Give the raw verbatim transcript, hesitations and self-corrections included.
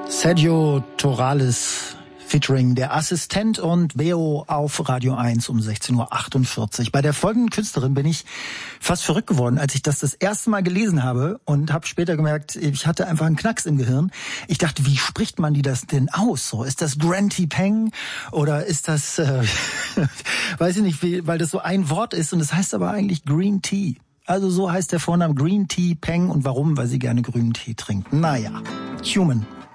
Sergio Torales featuring der Assistent und Beo auf Radio eins um sechzehn Uhr achtundvierzig. Bei der folgenden Künstlerin bin ich fast verrückt geworden, als ich das das erste Mal gelesen habe und habe später gemerkt, ich hatte einfach einen Knacks im Gehirn. Ich dachte, wie spricht man die das denn aus? So, ist das Grant Peng oder ist das, äh, weiß ich nicht, wie, weil das so ein Wort ist und das heißt aber eigentlich Green Tea. Also so heißt der Vorname Green Tea Peng und warum? Weil sie gerne grünen Tee trinkt. Naja, Human.